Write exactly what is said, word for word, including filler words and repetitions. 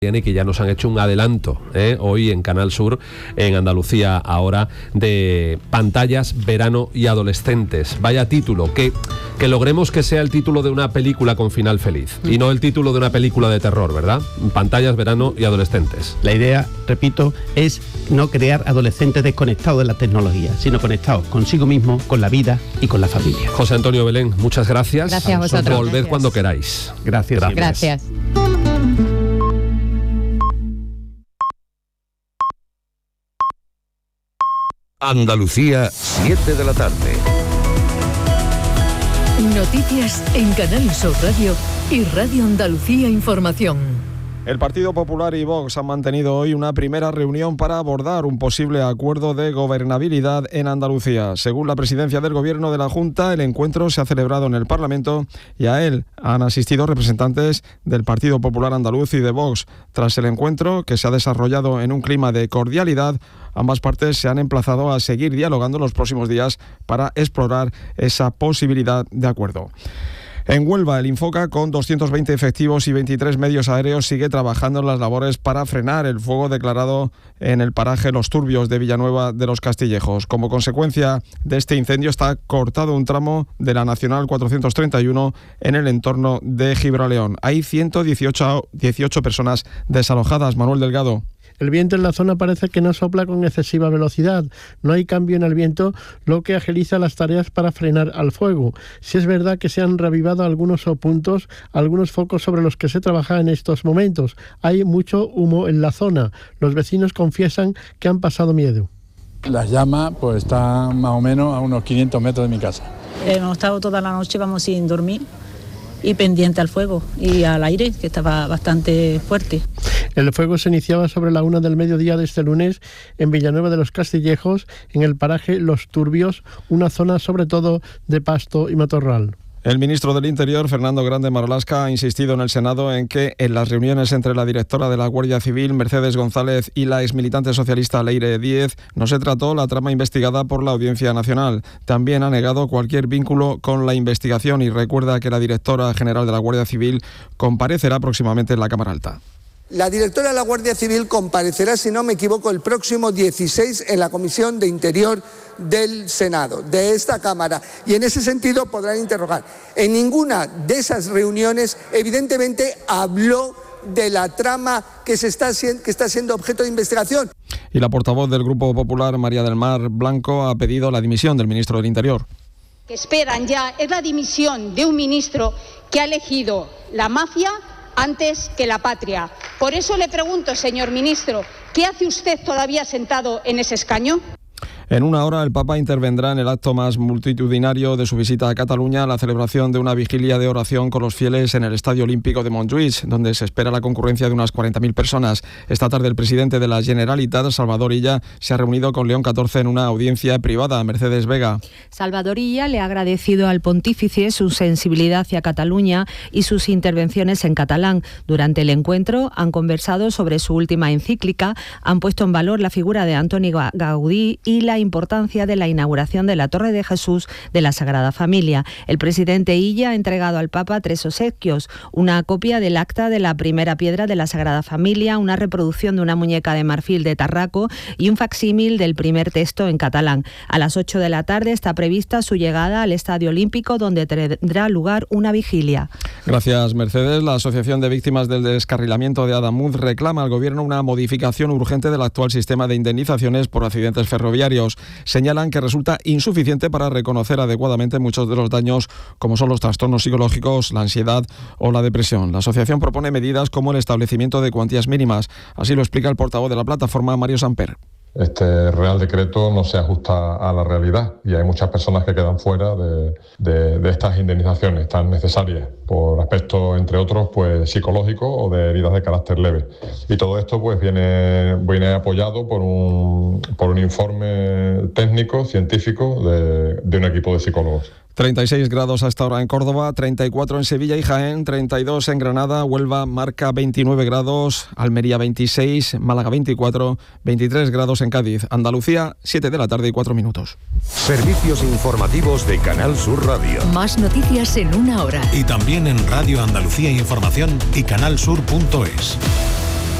y que ya nos han hecho un adelanto ¿eh? hoy en Canal Sur, en Andalucía Ahora, de pantallas, verano y adolescentes. Vaya título, que, que logremos que sea el título de una película con final feliz y no el título de una película de terror, ¿verdad? Pantallas, verano y adolescentes. La idea, repito, es no crear adolescentes desconectados de la tecnología, sino conectados consigo mismo, con la vida y con la familia. José Antonio Belén, muchas gracias. Gracias a vosotros. Volved Gracias. cuando queráis. Gracias. Gracias. Gracias. Andalucía, siete de la tarde. Noticias en Canal Sur Radio y Radio Andalucía Información. El Partido Popular y Vox han mantenido hoy una primera reunión para abordar un posible acuerdo de gobernabilidad en Andalucía. Según la presidencia del Gobierno de la Junta, el encuentro se ha celebrado en el Parlamento y a él han asistido representantes del Partido Popular Andaluz y de Vox. Tras el encuentro, que se ha desarrollado en un clima de cordialidad, ambas partes se han emplazado a seguir dialogando los próximos días para explorar esa posibilidad de acuerdo. En Huelva, el Infoca, con doscientos veinte efectivos y veintitrés medios aéreos, sigue trabajando en las labores para frenar el fuego declarado en el paraje Los Turbios de Villanueva de los Castillejos. Como consecuencia de este incendio, está cortado un tramo de la Nacional cuatrocientos treinta y uno en el entorno de Gibraleón. Hay ciento dieciocho personas desalojadas. Manuel Delgado. El viento en la zona parece que no sopla con excesiva velocidad. No hay cambio en el viento, lo que agiliza las tareas para frenar al fuego. Si es verdad que se han reavivado algunos puntos, algunos focos sobre los que se trabaja en estos momentos. Hay mucho humo en la zona. Los vecinos confiesan que han pasado miedo. Las llamas pues están más o menos a unos quinientos metros de mi casa. Hemos estado toda la noche, vamos sin dormir, y pendiente al fuego y al aire, que estaba bastante fuerte. El fuego se iniciaba sobre la una del mediodía de este lunes en Villanueva de los Castillejos, en el paraje Los Turbios, una zona sobre todo de pasto y matorral. El ministro del Interior, Fernando Grande Marlaska, ha insistido en el Senado en que en las reuniones entre la directora de la Guardia Civil, Mercedes González, y la exmilitante socialista Leire Díez no se trató la trama investigada por la Audiencia Nacional. También ha negado cualquier vínculo con la investigación y recuerda que la directora general de la Guardia Civil comparecerá próximamente en la Cámara Alta. La directora de la Guardia Civil comparecerá, si no me equivoco, el próximo dieciséis en la Comisión de Interior del Senado, de esta Cámara, y en ese sentido podrán interrogar. En ninguna de esas reuniones, evidentemente, habló de la trama que, se está, que está siendo objeto de investigación. Y la portavoz del Grupo Popular, María del Mar Blanco, ha pedido la dimisión del ministro del Interior. Que esperan ya es la dimisión de un ministro que ha elegido la mafia antes que la patria. Por eso le pregunto, señor ministro, ¿qué hace usted todavía sentado en ese escaño? En una hora el Papa intervendrá en el acto más multitudinario de su visita a Cataluña, la celebración de una vigilia de oración con los fieles en el Estadio Olímpico de Montjuïc, donde se espera la concurrencia de unas cuarenta mil personas. Esta tarde el presidente de la Generalitat, Salvador Illa, se ha reunido con León catorce en una audiencia privada. Mercedes Vega. Salvador Illa le ha agradecido al pontífice su sensibilidad hacia Cataluña y sus intervenciones en catalán. Durante el encuentro han conversado sobre su última encíclica, han puesto en valor la figura de Antoni Gaudí y la importancia de la inauguración de la Torre de Jesús de la Sagrada Familia. El presidente Illa ha entregado al Papa tres obsequios: una copia del acta de la primera piedra de la Sagrada Familia, una reproducción de una muñeca de marfil de Tarraco y un facsímil del primer texto en catalán. A las ocho de la tarde está prevista su llegada al Estadio Olímpico, donde tendrá lugar una vigilia. Gracias, Mercedes. La Asociación de Víctimas del Descarrilamiento de Adamuz reclama al Gobierno una modificación urgente del actual sistema de indemnizaciones por accidentes ferroviarios. Señalan que resulta insuficiente para reconocer adecuadamente muchos de los daños, como son los trastornos psicológicos, la ansiedad o la depresión. La asociación propone medidas como el establecimiento de cuantías mínimas. Así lo explica el portavoz de la plataforma, Mario Samper. Este Real Decreto no se ajusta a la realidad y hay muchas personas que quedan fuera de, de, de estas indemnizaciones tan necesarias por aspectos, entre otros, pues psicológicos o de heridas de carácter leve. Y todo esto pues viene, viene apoyado por un, por un informe técnico, científico de, de un equipo de psicólogos. treinta y seis grados a esta hora en Córdoba, treinta y cuatro en Sevilla y Jaén, treinta y dos en Granada, Huelva marca veintinueve grados, Almería veintiséis, Málaga veinticuatro, veintitrés grados en Cádiz, Andalucía siete de la tarde y cuatro minutos. Servicios informativos de Canal Sur Radio. Más noticias en una hora. Y también en Radio Andalucía Información y canal sur punto es.